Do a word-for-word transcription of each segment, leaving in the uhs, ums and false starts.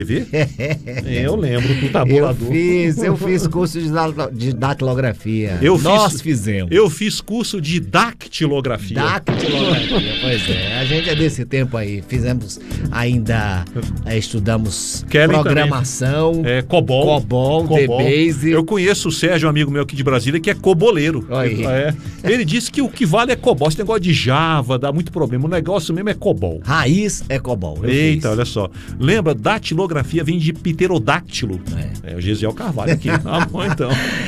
Vê? Eu lembro do tabulador. Eu fiz, eu fiz curso de, de datilografia. Eu Nós fiz, fizemos. Eu fiz curso de dactilografia. Dactilografia, pois é. A gente é desse tempo aí. Fizemos ainda, é, estudamos Kelly programação, também. É, COBOL. COBOL, D-Base. Eu conheço o Sérgio, um amigo meu aqui de Brasília, que é coboleiro. É. Ele disse que o que vale é COBOL. Esse negócio de Java dá muito problema. O negócio mesmo é COBOL. Raiz é COBOL. Eu Eita, fiz. olha só. Lembra, datilografia vem de pterodáctilo. É, é o Gesiel Carvalho aqui. Ah, bom, então.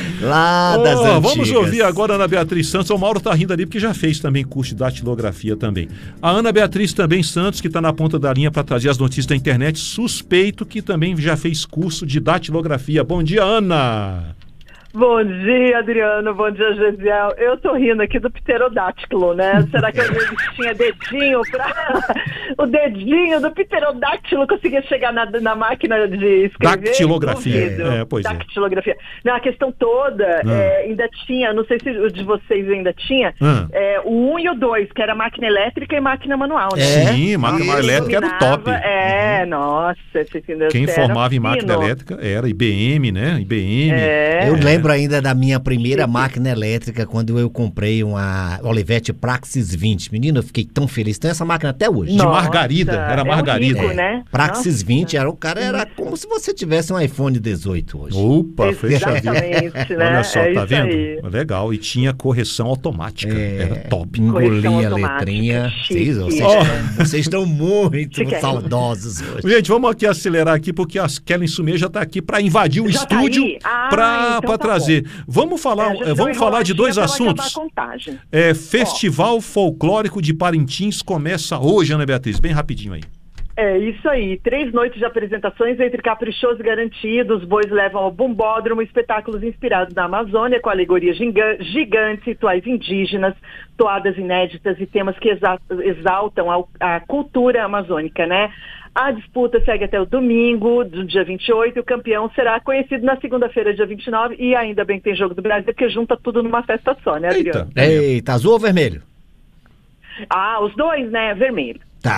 Lá das oh, antigas. Vamos ouvir agora a Ana Beatriz Santos. O Mauro tá rindo ali porque já fez também curso de datilografia também. A Ana Beatriz também Santos, que está na ponta da linha para trazer as notícias da internet, suspeito que também já fez curso de datilografia. Bom dia, Ana! Bom dia, Adriano. Bom dia, Gesiel. Eu tô rindo aqui do pterodáctilo, né? Será que eu tinha dedinho pra... o dedinho do pterodáctilo conseguia chegar na, na máquina de escrever? Dactilografia. É, pois Dactilografia. É. Não, a questão toda é, ainda tinha, não sei se o de vocês ainda tinha, ah. é, o um e o dois, que era máquina elétrica e máquina manual, né? É? Sim, máquina elétrica era o top. É, uhum. Nossa. Quem formava em máquina elétrica era I B M, né? I B M. É. Eu lembro ainda da minha primeira máquina elétrica, quando eu comprei uma Olivetti Praxis vinte. Menino, eu fiquei tão feliz. Tem essa máquina até hoje. Nossa, de margarida, era margarida. É rico, né? Praxis Nossa. vinte, era, o cara era como se você tivesse um iPhone dezoito hoje. Opa, fecha a vida. Né? Olha só, é tá vendo? Aí. Legal. E tinha correção automática. É, era top. Engolia a letrinha. Vocês, vocês, oh. vocês estão muito Chique. saudosos hoje. Gente, vamos aqui acelerar aqui, porque a Kellen Sumê já está aqui para invadir o já estúdio tá ah, para então tá trazer. Bom. Vamos falar, é, vamos falar de dois assuntos. É, Festival oh. Folclórico de Parintins começa hoje, Ana Beatriz. Bem rapidinho aí. É isso aí, três noites de apresentações entre caprichoso e garantido. Os bois levam ao Bumbódromo espetáculos inspirados na Amazônia, com alegorias gigantes, rituais indígenas, toadas inéditas e temas que exaltam a, a cultura amazônica, né? A disputa segue até o domingo, do dia vinte e oito, e o campeão será conhecido na segunda-feira, dia vinte e nove, e ainda bem que tem Jogo do Brasil, porque junta tudo numa festa só, né, Adriano? Eita, Eita azul ou vermelho? Ah, os dois, né, vermelho. Tá.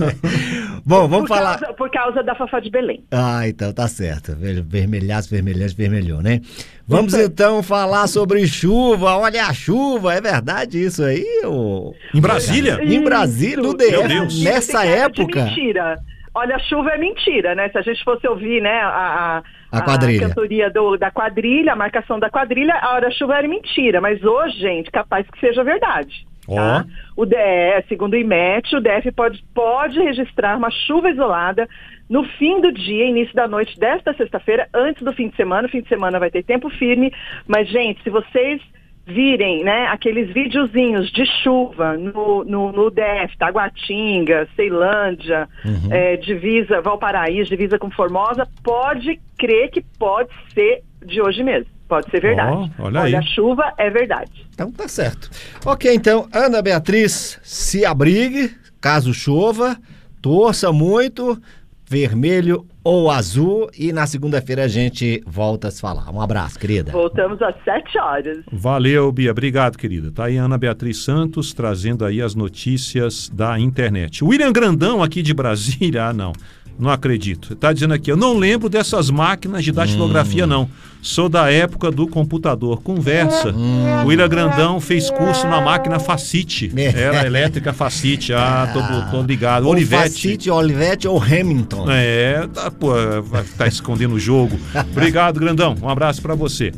Bom, vamos por falar... Causa, por causa da Fafá de Belém. Ah, então tá certo. Vermelhaço, vermelhante, vermelhou, né? Vamos então falar sobre chuva. Olha a chuva, é verdade isso aí? Ou... Em Brasília? Em Brasília, no D F, nessa época... Mentira. Olha, a chuva é mentira, né? Se a gente fosse ouvir, né, a, a, a, quadrilha. a cantoria do, da quadrilha, a marcação da quadrilha, a hora a chuva era mentira. Mas hoje, gente, capaz que seja verdade. Tá? Oh. O D F, segundo o I M E T, o D F pode, pode registrar uma chuva isolada no fim do dia, início da noite desta sexta-feira, antes do fim de semana. O fim de semana vai ter tempo firme, mas, gente, se vocês virem, né, aqueles videozinhos de chuva no, no, no D F, Taguatinga, Ceilândia, uhum. é, divisa, Valparaíso, divisa com Formosa, pode crer que pode ser de hoje mesmo. Pode ser verdade. Oh, olha olha, aí. A chuva é verdade. Então tá certo. Ok, então, Ana Beatriz, se abrigue, caso chova, torça muito, vermelho ou azul, e na segunda-feira a gente volta a se falar. Um abraço, querida. Voltamos às sete horas. Valeu, Bia. Obrigado, querida. Tá aí a Ana Beatriz Santos trazendo aí as notícias da internet. William Grandão aqui de Brasília. Ah, não. Não acredito. Está dizendo aqui, eu não lembro dessas máquinas de datilografia, hum. não. Sou da época do computador. Conversa. Hum. O William Grandão fez curso na máquina Facite. Era elétrica Facite. Ah, tô, tô ligado. Ou Olivetti. Facite, Olivetti ou Hamilton. É, tá, pô, vai estar escondendo o jogo. Obrigado, Grandão. Um abraço para você.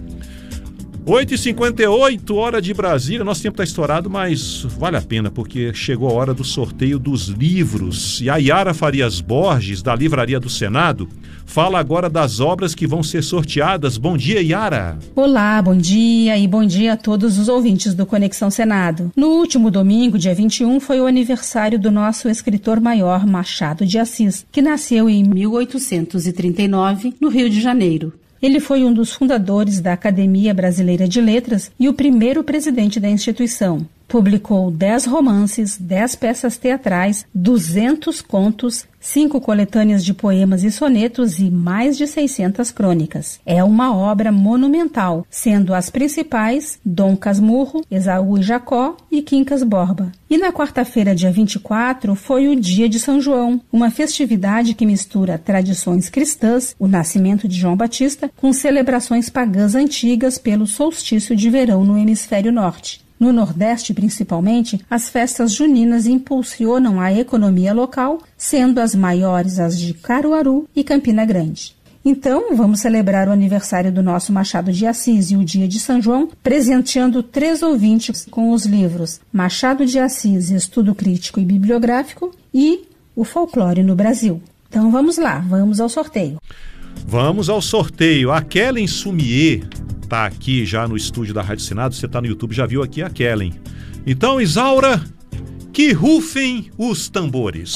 oito e cinquenta e oito, hora de Brasília. Nosso tempo está estourado, mas vale a pena, porque chegou a hora do sorteio dos livros. E a Yara Farias Borges, da Livraria do Senado, fala agora das obras que vão ser sorteadas. Bom dia, Yara. Olá, bom dia e bom dia a todos os ouvintes do Conexão Senado. No último domingo, dia vinte e um, foi o aniversário do nosso escritor maior, Machado de Assis, que nasceu em mil oitocentos e trinta e nove, no Rio de Janeiro. Ele foi um dos fundadores da Academia Brasileira de Letras e o primeiro presidente da instituição. Publicou dez romances, dez peças teatrais, duzentos contos, cinco coletâneas de poemas e sonetos e mais de seiscentas crônicas. É uma obra monumental, sendo as principais Dom Casmurro, Esaú e Jacó e Quincas Borba. E na quarta-feira, dia vinte e quatro, foi o dia de São João, uma festividade que mistura tradições cristãs, o nascimento de João Batista, com celebrações pagãs antigas pelo solstício de verão no hemisfério norte. No Nordeste, principalmente, as festas juninas impulsionam a economia local, sendo as maiores as de Caruaru e Campina Grande. Então, vamos celebrar o aniversário do nosso Machado de Assis e o dia de São João, presenteando três ouvintes com os livros Machado de Assis, Estudo Crítico e Bibliográfico e O Folclore no Brasil. Então, vamos lá, vamos ao sorteio. Vamos ao sorteio. A Kellen Sumier está aqui já no estúdio da Rádio Senado. Você está no YouTube, já viu aqui a Kellen. Então, Isaura, que rufem os tambores.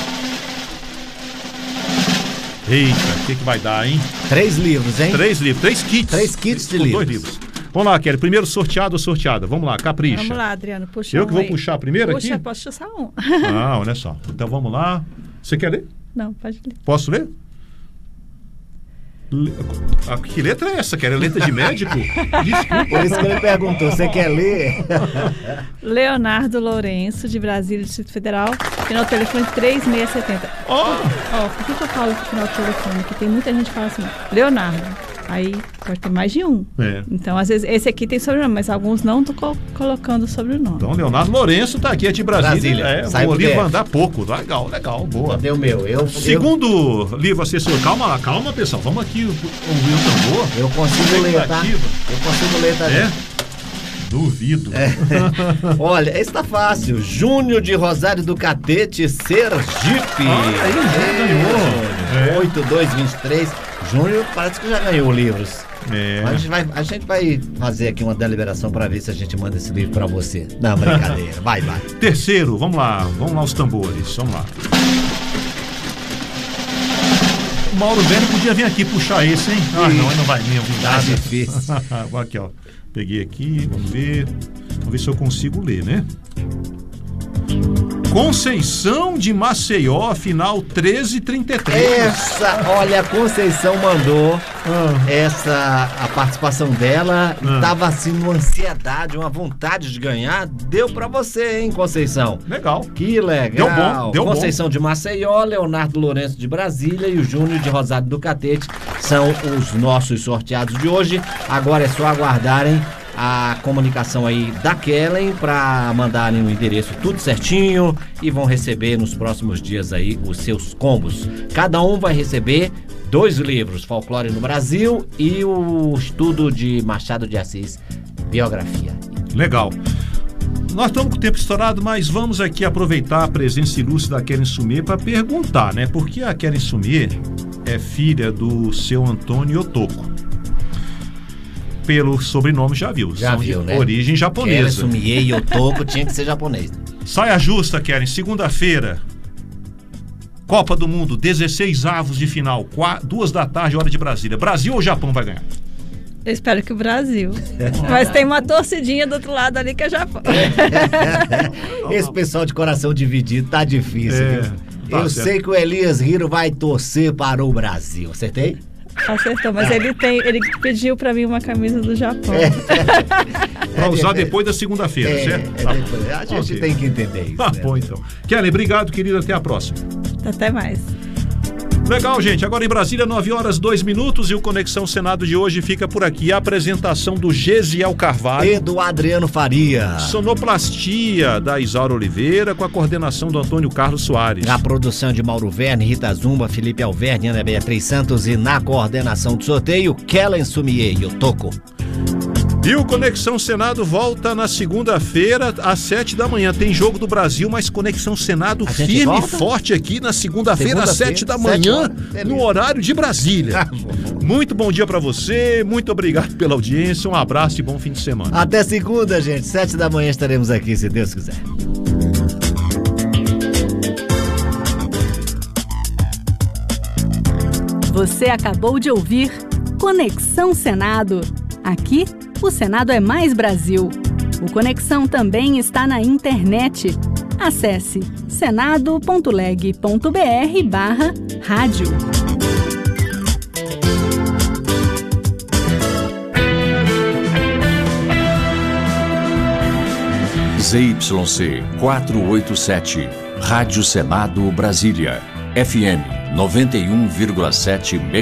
Eita, o que, que vai dar, hein? Três livros, hein? Três livros, três kits. Três kits de livros. Dois livros. Vamos lá, Kelly. Primeiro sorteado ou sorteada? Vamos lá, capricha. Vamos lá, Adriano, puxa Eu um que vou aí. puxar primeiro Puxa, aqui? posso puxar um. Ah, olha só. Então vamos lá. Você quer ler? Não, pode ler. Posso ler? Le... Ah, que letra é essa, Kelly? É letra de médico? Desculpa. Por isso que ele perguntou, você quer ler? Leonardo Lourenço, de Brasília, Distrito Federal, final do telefone três seis sete zero. Ó, Oh! oh, por que, que eu falo no final do telefone? Porque tem muita gente que fala assim, Leonardo. Aí pode ter mais de um. É. Então, às vezes, esse aqui tem sobrenome, mas alguns não estão co- colocando sobrenome. Então, Leonardo Lourenço está aqui, é de Brasília. Brasília. É, Sai o do livro D F. andar pouco. Legal, legal, boa. Cadê o meu? Eu, Segundo livro assessor, calma lá, calma, pessoal. Vamos aqui ouvir o tambor. eu, eu consigo ler, tá? Expectativa. Eu consigo ler, tá? É? gente? Duvido. É. Olha, esse tá fácil. Júnior de Rosário do Catete, Sergipe. Ah, aí, já ganhou. É. oito dois vinte e três. Júnior parece que já ganhou livros. É. Mas a gente, vai, a gente vai fazer aqui uma deliberação para ver se a gente manda esse livro para você. Não, brincadeira. Vai, vai. Terceiro, vamos lá, vamos lá os tambores, vamos lá. O Mauro Velho podia vir aqui puxar esse, hein? Ah, não, ele não vai nem ouvir Tá nada. difícil. Aqui, ó. Peguei aqui, vamos ver. Vamos ver se eu consigo ler, né? Conceição de Maceió, final treze trinta e três. Essa, olha, a Conceição mandou Ah. essa, a participação dela. Ah. Tava assim, uma ansiedade, uma vontade de ganhar. Deu pra você, hein, Conceição? Legal. Que legal. Deu bom, deu Conceição de Maceió, Leonardo Lourenço de Brasília e o Júnior de Rosário do Catete são os nossos sorteados de hoje. Agora é só aguardarem a comunicação aí da Kellen para mandarem o endereço tudo certinho e vão receber nos próximos dias aí os seus combos. Cada um vai receber dois livros, Folclore no Brasil e o estudo de Machado de Assis, biografia. Legal. Nós estamos com o tempo estourado, mas vamos aqui aproveitar a presença ilustre da Kellen Sumier para perguntar, né? Porque a Kellen Sumier é filha do seu Antônio Otoko. Pelo sobrenome já viu. Já São viu, de né? origem Kellen japonesa. Sumier e Otoko tinha que ser japonês. Saia justa, Kellen. Segunda-feira. Copa do Mundo, dezesseis avos de final. Qua- Duas da tarde, hora de Brasília. Brasil ou Japão vai ganhar? Eu espero que o Brasil. Mas tem uma torcidinha do outro lado ali que é Japão. Esse pessoal de coração dividido tá difícil, É, viu? tá Eu certo. sei que o Elias Riro vai torcer para o Brasil. Acertei? Acertou, mas ele tem, ele pediu pra mim uma camisa do Japão. Para usar depois da segunda-feira, É, certo? é Tá depois. bom. A gente Ok. tem que entender isso. Ah, né? bom então. Kelly, obrigado, querido. Até a próxima. Até mais. Legal, gente. Agora em Brasília, nove horas, dois minutos e o Conexão Senado de hoje fica por aqui. A apresentação do Gesiel Carvalho. E do Adriano Faria. Sonoplastia da Isaura Oliveira com a coordenação do Antônio Carlos Soares. Na produção de Mauro Verne, Rita Zumba, Felipe Alverne, Ana Beatriz Santos e na coordenação do sorteio, Kellen Sumier e Otoko. E o Conexão Senado volta na segunda-feira às sete da manhã. Tem jogo do Brasil, mas Conexão Senado A gente firme e volta? forte aqui na segunda-feira às Segunda-feira, sete da sete manhã, horas. Beleza. no horário de Brasília. Ah, bom. Muito bom dia pra você, muito obrigado pela audiência, um abraço e bom fim de semana. Até segunda, gente. Sete da manhã estaremos aqui, se Deus quiser. Você acabou de ouvir Conexão Senado. Aqui, o Senado é mais Brasil. O Conexão também está na internet. Acesse senado ponto leg ponto br barra rádio. Z Y C quatrocentos e oitenta e sete, Rádio Senado Brasília, F M noventa e um vírgula sete